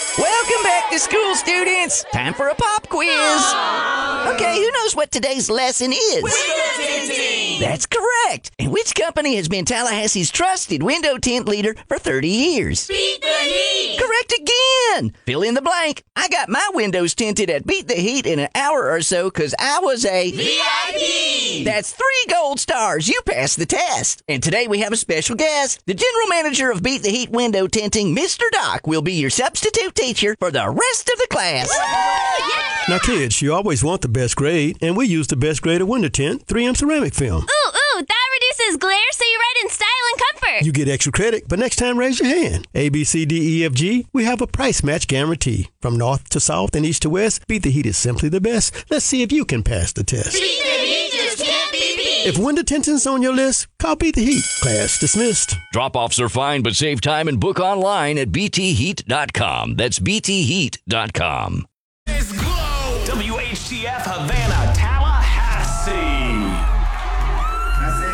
Welcome back to school, students. Time for a pop quiz. Okay, who knows what today's lesson is? Window tinting! That's correct. And which company has been Tallahassee's trusted window tint leader for 30 years? Beat the Heat! Correct again. Fill in the blank. I got my windows tinted at Beat the Heat in an hour or so because I was a VIP! That's 3 gold stars. You passed the test. And today we have a special guest. The general manager of Beat the Heat window tinting, Mr. Doc, will be your substitute teacher for the rest of the class. Now, kids, you always want the best grade, and we use the best grade of window tint, 3M ceramic film. Ooh, that reduces glare so you write in style and comfort. You get extra credit, but next time raise your hand. A, B, C, D, E, F, G, we have a price match guarantee. From north to south and east to west, Beat the Heat is simply the best. Let's see if you can pass the test. Beat the Heat just can't be beat! If window tinting's on your list, call Beat the Heat. Class dismissed. Drop-offs are fine, but save time and book online at btheat.com. That's btheat.com. WHTF Havana, tap